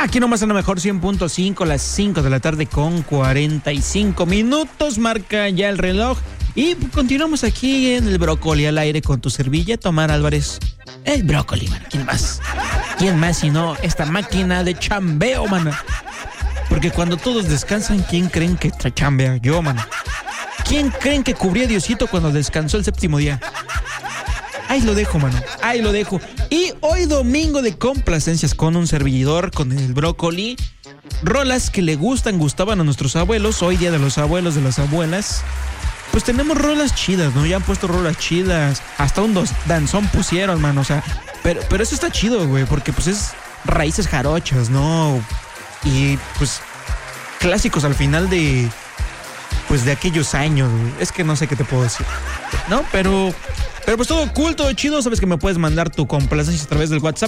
Aquí nomás en la mejor 100.5, las 5 de la tarde con 45 minutos, marca ya el reloj. Y continuamos aquí en el brócoli al aire con tu servilleta, Omar Álvarez. El brócoli, mano. ¿Quién más? ¿Quién más si no esta máquina de chambeo, mano? Porque cuando todos descansan, ¿quién creen que chambea? Yo, mano. ¿Quién creen que cubría a Diosito cuando descansó el séptimo día? Ahí lo dejo, mano. Ahí lo dejo. Y hoy domingo de complacencias con un servidor, con el brócoli. Rolas que gustaban a nuestros abuelos. Hoy día de los abuelos, de las abuelas. Pues tenemos rolas chidas, ¿no? Ya han puesto rolas chidas. Hasta un danzón pusieron, mano. O sea, pero eso está chido, güey. Porque pues es raíces jarochas, ¿no? Y pues clásicos al final de... pues de aquellos años, güey. Es que no sé qué te puedo decir, ¿no? Pero pues todo cool, todo chido. Sabes que me puedes mandar tu complacencia a través del WhatsApp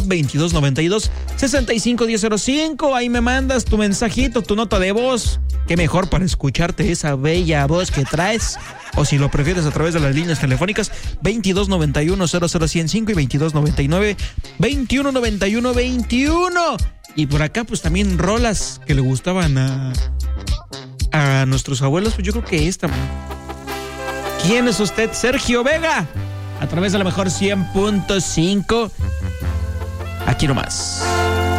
2292-651005. Ahí me mandas tu mensajito, tu nota de voz. Qué mejor para escucharte esa bella voz que traes. O si lo prefieres a través de las líneas telefónicas 2291-00105 y 2299-2191-21. Y por acá pues también rolas que le gustaban a nuestros abuelos. Pues yo creo que esta, man. ¿Quién es usted? Sergio Vega, a través de la mejor 100.5. Aquí nomás.